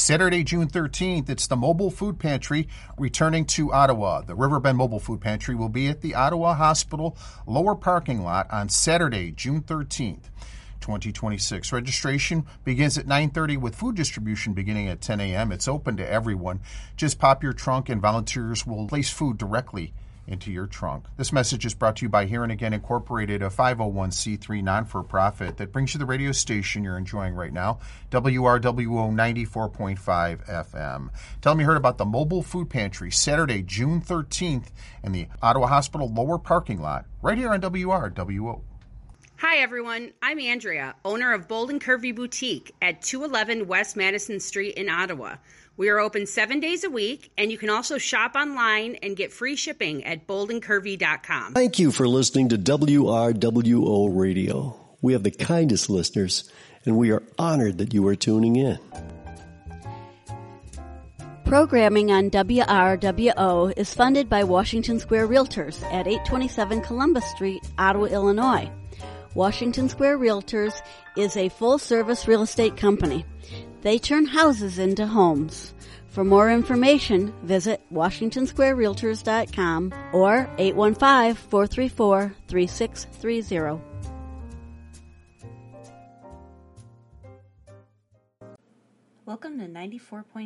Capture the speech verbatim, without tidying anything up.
Saturday, June thirteenth, it's the Mobile Food Pantry returning to Ottawa. The Riverbend Mobile Food Pantry will be at the Ottawa Hospital lower parking lot on Saturday, June thirteenth. twenty twenty-six. Registration begins at nine thirty with food distribution beginning at ten a.m. It's open to everyone. Just pop your trunk and volunteers will place food directly into your trunk. This message is brought to you by Here and Again Incorporated, a five oh one c three non-for-profit that brings you the radio station you're enjoying right now, W R W O ninety-four point five F M. Tell them you heard about the Mobile Food Pantry Saturday, June thirteenth in the Ottawa Hospital lower parking lot right here on W R W O. Hi everyone, I'm Andrea, owner of Bold and Curvy Boutique at two eleven West Madison Street in Ottawa. We are open seven days a week, and you can also shop online and get free shipping at bold and curvy dot com. Thank you for listening to W R W O Radio. We have the kindest listeners, and we are honored that you are tuning in. Programming on W R W O is funded by Washington Square Realtors at eight twenty-seven Columbus Street, Ottawa, Illinois. Washington Square Realtors is a full-service real estate company. They turn houses into homes. For more information, visit washington square realtors dot com or eight one five, four three four, three six three zero. Welcome to ninety-four point